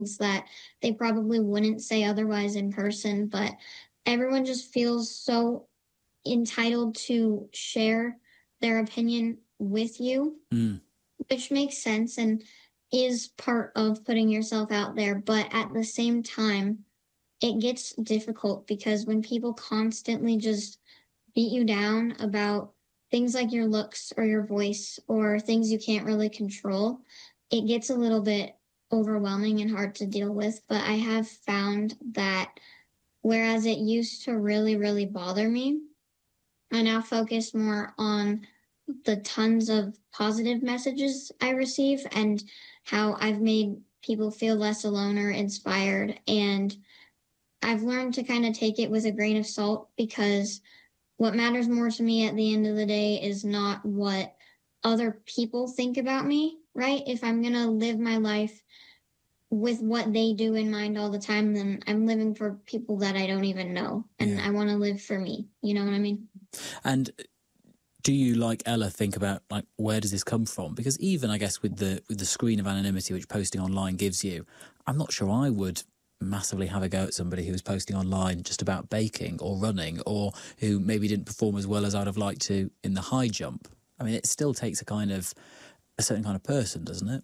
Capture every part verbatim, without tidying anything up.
that they probably wouldn't say otherwise in person, but everyone just feels so entitled to share their opinion with you, Mm. which makes sense and is part of putting yourself out there. But at the same time, it gets difficult because when people constantly just beat you down about things like your looks or your voice or things you can't really control, it gets a little bit overwhelming and hard to deal with. But I have found that whereas it used to really, really bother me, I now focus more on the tons of positive messages I receive and how I've made people feel less alone or inspired. And I've learned to kind of take it with a grain of salt because what matters more to me at the end of the day is not what other people think about me, right? If I'm going to live my life with what they do in mind all the time, then I'm living for people that I don't even know. And Yeah. I want to live for me. You know what I mean? And do you, like Ella, think about, like, where does this come from? Because even, I guess, with the with the screen of anonymity which posting online gives you, I'm not sure I would massively have a go at somebody who was posting online just about baking or running, or who maybe didn't perform as well as I'd have liked to in the high jump. I mean, it still takes a kind of a certain kind of person, doesn't it?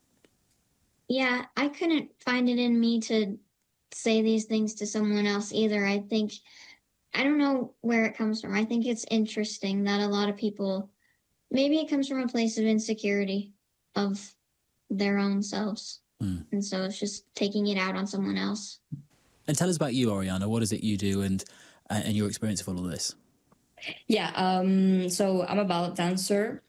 Yeah, I couldn't find it in me to say these things to someone else either. I think, I don't know where it comes from. I think it's interesting that a lot of people, maybe it comes from a place of insecurity of their own selves. Mm. And so it's just taking it out on someone else. And tell us about you, Oriana. What is it you do, and and your experience of all of this? Yeah, um, so I'm a ballet dancer.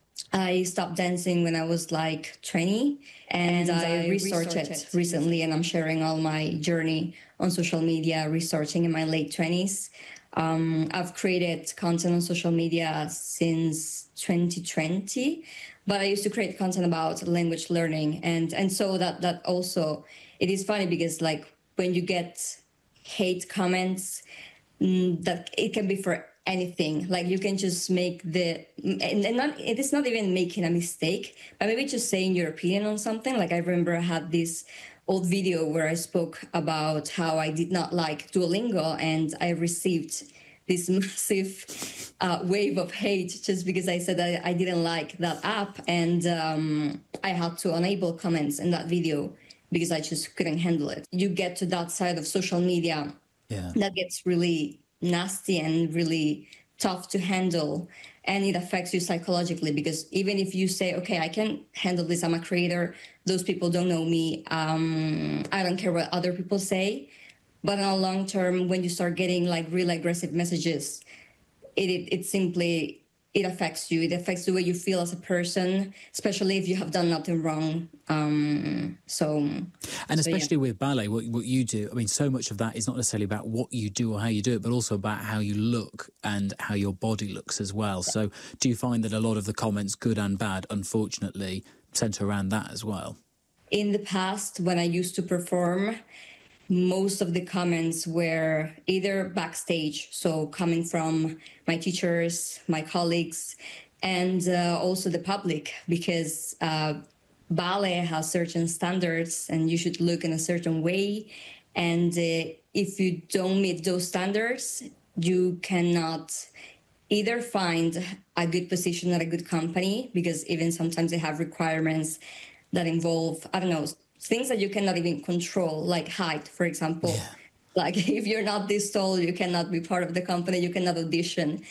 I stopped dancing when I was like twenty, and, and I, I restarted it recently, and I'm sharing all my journey on social media, restarting in my late twenties. Um, I've created content on social media since twenty twenty, but I used to create content about language learning, and and so that that also, it is funny because like when you get hate comments, mm, that it can be for anything. Like you can just make the, and, and not, it is not even making a mistake, but maybe just saying your opinion on something. Like I remember I had this old video where I spoke about how I did not like Duolingo, and I received this massive uh, wave of hate just because I said that I didn't like that app, and um, I had to enable comments in that video because I just couldn't handle it. You get to that side of social media, yeah, that gets really nasty and really tough to handle, and it affects you psychologically because even if you say, okay, I can handle this, I'm a creator, those people don't know me, um, I don't care what other people say. But in the long term, when you start getting like really aggressive messages, it, it, it simply, it affects you. It affects the way you feel as a person, especially if you have done nothing wrong. Um, so, and especially so, yeah. with ballet, what, what you do, I mean, so much of that is not necessarily about what you do or how you do it, but also about how you look and how your body looks as well. So do you find that a lot of the comments, good and bad, unfortunately, centre around that as well? In the past, when I used to perform, most of the comments were either backstage, so coming from my teachers, my colleagues, and uh, also the public, because uh, ballet has certain standards and you should look in a certain way. And uh, if you don't meet those standards, you cannot either find a good position at a good company, because even sometimes they have requirements that involve, I don't know, things that you cannot even control, like height, for example. Yeah. Like if you're not this tall, you cannot be part of the company, you cannot audition.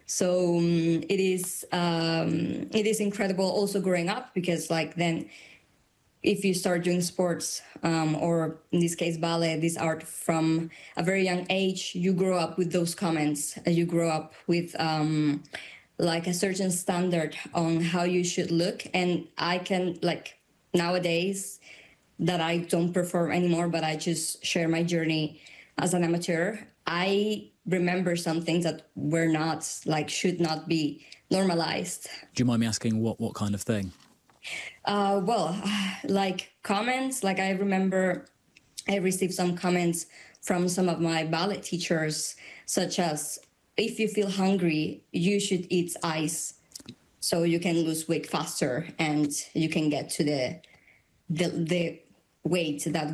So um, it is um, it is incredible also growing up, because like then if you start doing sports um, or in this case ballet, this art, from a very young age, you grow up with those comments, and you grow up with um, like a certain standard on how you should look. And I can, like, nowadays that I don't perform anymore, but I just share my journey as an amateur, I remember some things that were not, like, should not be normalized. Do you mind me asking what, what kind of thing? Uh, well, like comments, like I remember I received some comments from some of my ballet teachers, such as, if you feel hungry, you should eat ice so you can lose weight faster and you can get to the the, the weight that